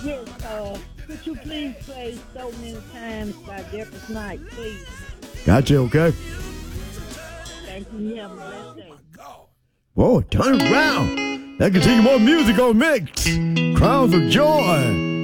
Yes, could you please play So Many Times by Deborah Knight, please? Gotcha, okay. Thank you. You have a blessed day. Whoa, turn it around. That can take more music on mix. Crowns of Joy.